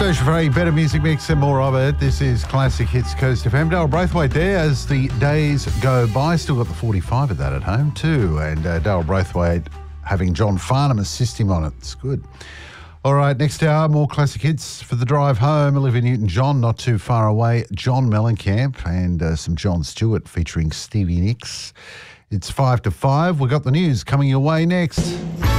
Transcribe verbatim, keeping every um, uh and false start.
search for a better music mix and more of it. This is Classic Hits Coast F M. Dale Braithwaite there as the days go by. Still got the forty-five of that at home too. And uh, Dale Braithwaite having John Farnham assist him on it. It's good. All right, next hour, more classic hits for the drive home. Olivia Newton-John, not too far away. John Mellencamp and uh, some John Stewart featuring Stevie Nicks. It's five to five. We've got the news coming your way next.